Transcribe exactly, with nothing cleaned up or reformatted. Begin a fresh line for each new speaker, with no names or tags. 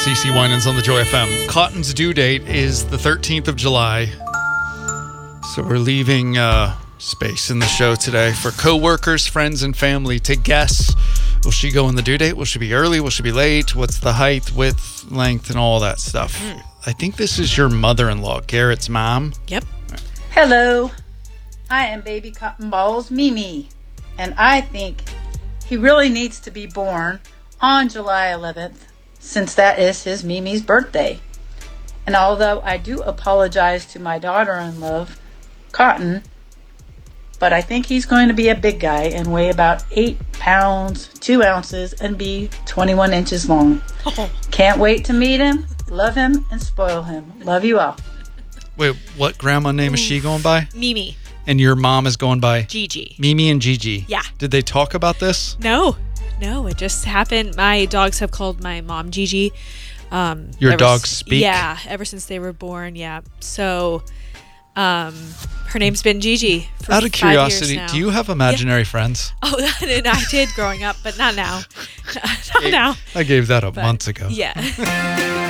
CeCe Winans on the Joy F M. Cotton's due date is the thirteenth of July. So we're leaving uh, space in the show today for co-workers, friends, and family to guess. Will she go on the due date? Will she be early? Will she be late? What's the height, width, length, and all that stuff? Mm. I think this is your mother-in-law, Garrett's mom.
Yep.
Hello. I am Baby Cotton Balls Mimi, and I think he really needs to be born on July eleventh, since that is his Mimi's birthday. And although I do apologize to my daughter-in-law, Cotton, but I think he's going to be a big guy and weigh about eight pounds, two ounces, and be twenty-one inches long. Oh. Can't wait to meet him, love him, and spoil him. Love you all.
Wait, what grandma name Ooh. is she going by?
Mimi.
And your mom is going by?
Gigi.
Mimi and Gigi.
Yeah.
Did they talk about this?
No. No, it just happened. My dogs have called my mom Gigi. Um,
your dogs speak?
Yeah, ever since they were born, yeah. So... Um, her name's been Gigi for
Out of
five
curiosity,
years now.
do you have imaginary
yeah.
friends?
Oh, and I did growing up, but not now. Not
I,
now.
I gave that up
but,
months ago.
Yeah.